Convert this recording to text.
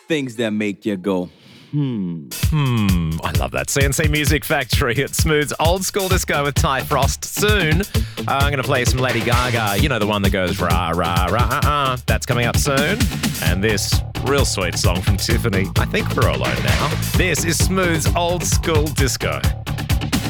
things that make you go, I love that. CNC Music Factory at Smooth's Old School Disco with Ty Frost. Soon, I'm going to play some Lady Gaga. You know, the one that goes rah, rah, rah, That's coming up soon. And this real sweet song from Tiffany. I think we're alone now. This is Smooth's Old School Disco.